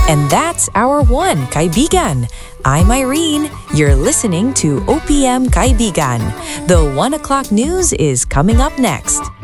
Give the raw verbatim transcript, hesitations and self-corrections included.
And that's our one, Kaibigan. I'm Irene. You're listening to O P M Kaibigan. The one o'clock news is coming up next.